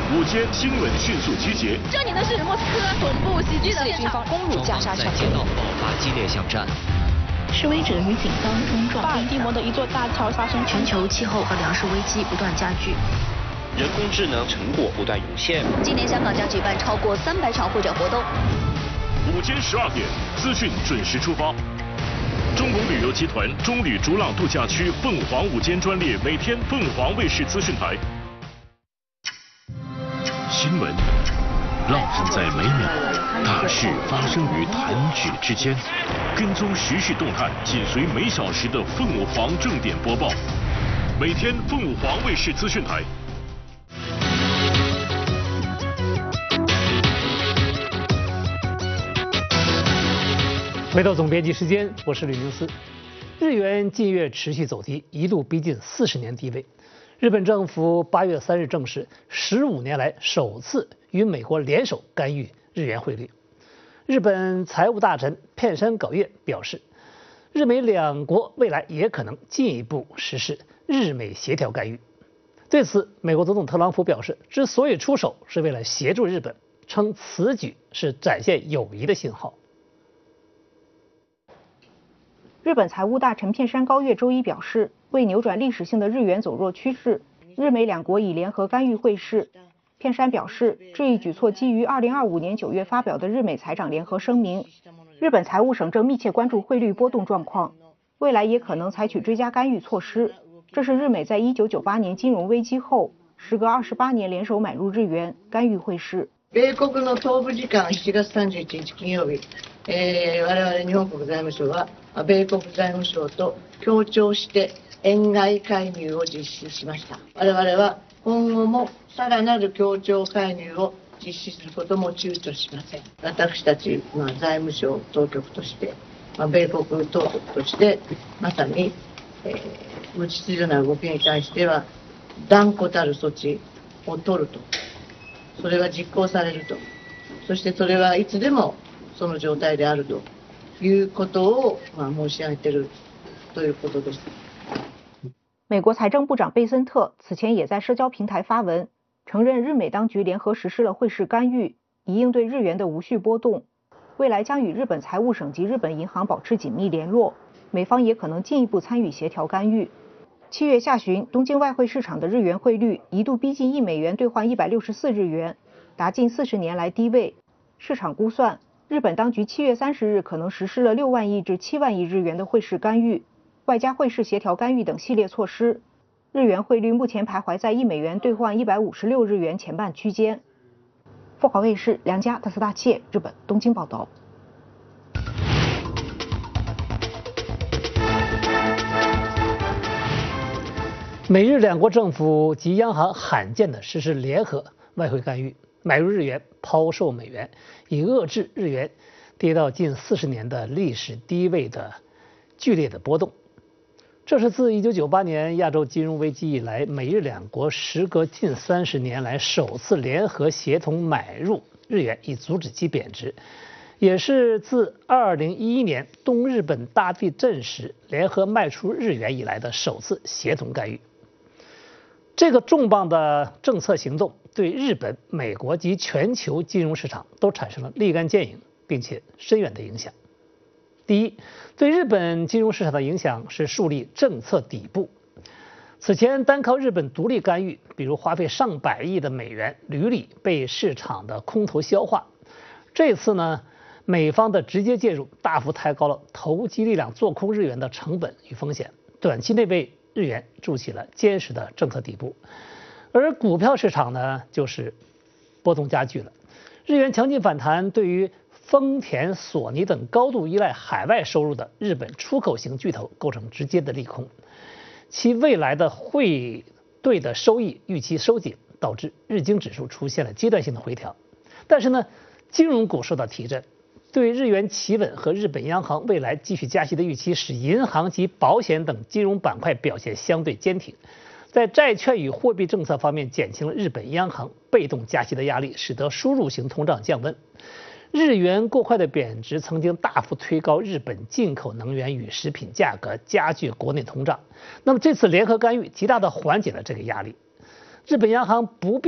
午间新闻迅速集结。 这里的是莫斯科总部袭击的现场， 攻入加沙小街道爆发激烈巷战。 示威者与警方冲撞。 巴尔的摩的一座大桥发生全球气候和粮食危机不断加剧。 人工智能成果不断涌现。 今年香港将举办超过300场会展活动。 午间12点，资讯准时出发。中国旅游集团中旅逐浪度假区凤凰午间专列，每天凤凰卫视资讯台。新闻浪腾在每秒，大事发生于弹指之间。跟踪时事动态，紧随每小时的凤凰正点播报。每天凤凰卫视资讯台。 回到总编辑时间，我是吕宁思。日元近月持续走低，一度逼近40年低位。日本政府8月3日证实，15年来首次与美国联手干预日元汇率。日本财务大臣片山杲彦表示，日美两国未来也可能进一步实施日美协调干预。对此，美国总统特朗普表示，之所以出手是为了协助日本，称此举是展现友谊的信号。 日本财务大臣片山高月周一表示，为扭转历史性的日元走弱趋势，日美两国已联合干预汇市。片山表示，这一举措基于2025年9月发表的日美财长联合声明。日本财务省正密切关注汇率波动状况，未来也可能采取追加干预措施。这是日美在1998年金融危机后，时隔28年联手买入日元，干预汇市。 米国の東部時間7月31日金曜日、我々日本国財務省は米国財務省と協調して円買い介入を実施しました。我々は今後もさらなる協調介入を実施することも躊躇しません。私たち、財務省当局として、米国当局としてまさに、無秩序な動きに対しては断固たる措置を取ると。それは実行されると。そしてそれはいつでもその状態であるということを申し上げているということです。 美国财政部长贝森特此前也在社交平台发文，承认日美当局联合实施了汇市干预，以应对日元的无序波动。未来将与日本财务省及日本银行保持紧密联络，美方也可能进一步参与协调干预。7月下旬，东京外汇市场的日元汇率一度逼近1美元兑换164日元，达近40年来低位。市场估算，日本当局7月30日可能实施了6万亿至7万亿日元的汇市干预，外加汇市协调干预等系列措施。日元汇率目前徘徊在1美元兑换156日元前半区间。凤凰卫视梁家特斯大切日本东京报道。 美日两国政府及央行罕见地实施联合外汇干预，买入日元，抛售美元，以遏制日元跌到近40年的历史低位的剧烈的波动。这是自1998年亚洲金融危机以来，美日两国时隔近30年来首次联合协同买入日元，以阻止其贬值，也是自2011年东日本大地震时联合卖出日元以来的首次协同干预。这个重磅的政策行动对日本、美国及全球金融市场都产生了立竿见影并且深远的影响。第一，对日本金融市场的影响是树立政策底部。此前单靠日本独立干预，比如花费上百亿的美元，屡屡被市场的空头消化。这次呢，美方的直接介入大幅抬高了投机力量做空日元的成本与风险，短期内为日元筑起了坚实的政策底部。而股票市场呢，就是波动加剧了。日元强劲反弹对于丰田、索尼等高度依赖海外收入的日本出口型巨头构成直接的利空，其未来的汇兑的收益预期收紧，导致日经指数出现了阶段性的回调。但是呢，金融股受到提振，对日元企稳和日本央行未来继续加息的预期，使银行及保险等金融板块表现相对坚挺。在债券与货币政策方面，减轻了日本央行被动加息的压力，使得输入型通胀降温。日元过快的贬值曾经大幅推高日本进口能源与食品价格，加剧国内通胀。那么这次联合干预极大地缓解了这个压力。日本央行不必